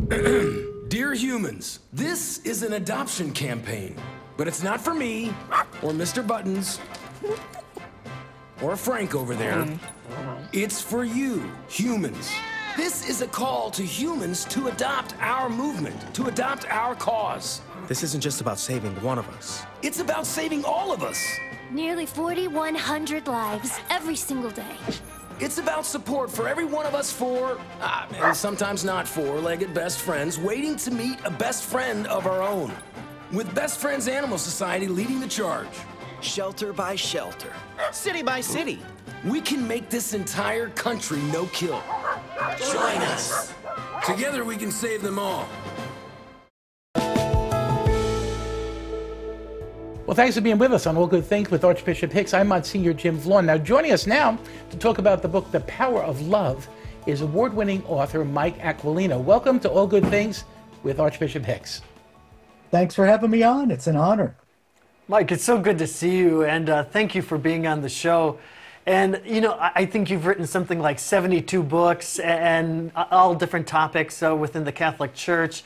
Dear humans, this is an adoption campaign, but it's not for me, or Mr. Buttons, or Frank over there. It's for you, humans. This is a call to humans to adopt our movement, to adopt our cause. This isn't just about saving one of us. It's about saving all of us. Nearly 4,100 lives every single day. It's about support for every one of us four, and sometimes not four-legged best friends, waiting to meet a best friend of our own. With Best Friends Animal Society leading the charge. Shelter by shelter, city by city. We can make this entire country no-kill. Join us. Together we can save them all. Well, thanks for being with us on All Good Things with Archbishop Hicks. I'm Monsignor Jim Vaughn. Now, joining us now to talk about the book, The Power of Love, is award-winning author Mike Aquilina. Welcome to All Good Things with Archbishop Hicks. Thanks for having me on. It's an honor. Mike, it's so good to see you, and thank you for being on the show. And, you know, I think you've written something like 72 books and all different topics within the Catholic Church.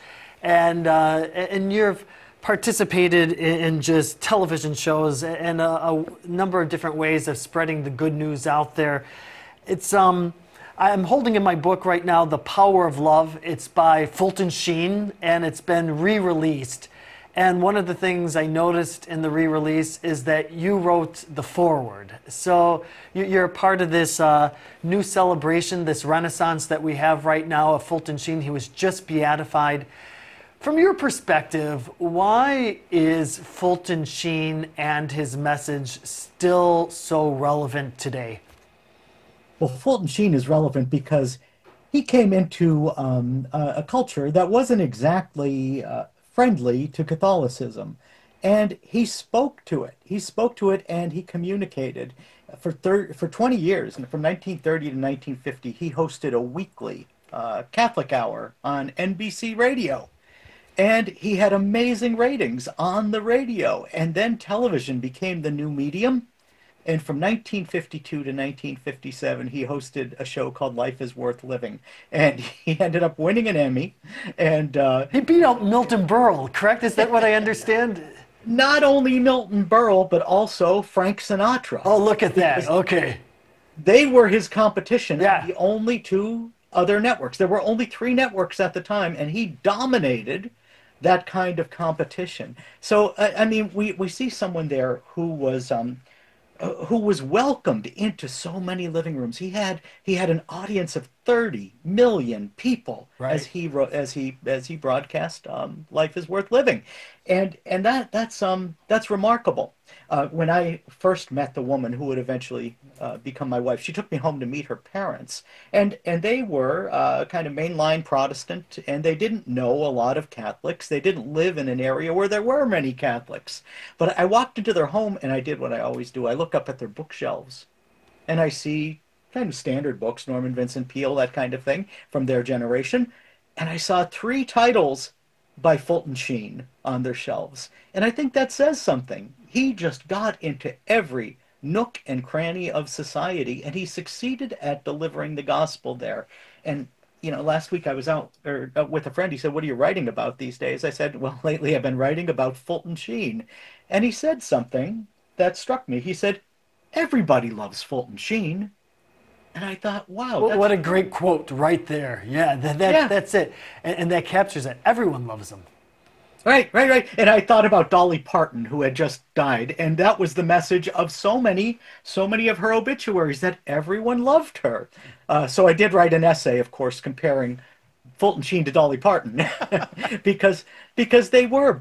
And you've participated in just television shows and a number of different ways of spreading the good news out there. It's I'm holding in my book right now, The Power of Love. It's by Fulton Sheen, and it's been re-released. And one of the things I noticed in the re-release is that you wrote the foreword. So you're a part of this new celebration, this renaissance that we have right now of Fulton Sheen. He was just beatified. From your perspective, why is Fulton Sheen and his message still so relevant today? Well, Fulton Sheen is relevant because he came into a culture that wasn't exactly friendly to Catholicism, and he spoke to it. He spoke to it, and he communicated. For 20 years, and from 1930 to 1950, he hosted a weekly Catholic hour on NBC radio. And he had amazing ratings on the radio. And then television became the new medium. And from 1952 to 1957, he hosted a show called Life is Worth Living. And he ended up winning an Emmy. And he beat out Milton Berle, correct? Is that what I understand? Not only Milton Berle, but also Frank Sinatra. Oh, look at that. Okay. They were his competition. Yeah. The only two other networks. There were only 3 networks at the time, and he dominated that kind of competition. So, I mean, we see someone there who was welcomed into so many living rooms. He had an audience of 30 million people, right, as he broadcast Life is Worth Living, and that's remarkable. When I first met the woman who would eventually become my wife, she took me home to meet her parents, and they were kind of mainline Protestant, and they didn't know a lot of Catholics. They didn't live in an area where there were many Catholics. But I walked into their home, and I did what I always do. I look up at their bookshelves, and I see kind of standard books, Norman Vincent Peale, that kind of thing, from their generation. And I saw 3 titles by Fulton Sheen on their shelves. And I think that says something. He just got into every nook and cranny of society, and he succeeded at delivering the gospel there. And, you know, last week I was out with a friend. He said, "What are you writing about these days?" I said, "Well, lately I've been writing about Fulton Sheen." And he said something that struck me. He said, "Everybody loves Fulton Sheen." And I thought, wow. Well, what a great quote right there. Yeah, that's it. And that captures it. Everyone loves him. Right. And I thought about Dolly Parton, who had just died, and that was the message of so many of her obituaries, that everyone loved her. So I did write an essay, of course, comparing Fulton Sheen to Dolly Parton, because they were